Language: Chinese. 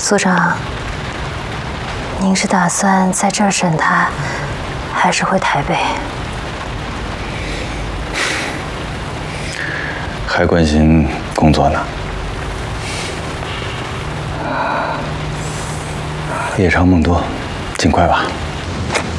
所长，您是打算在这儿审他，还是回台北？ 还关心工作呢。夜长梦多，尽快吧。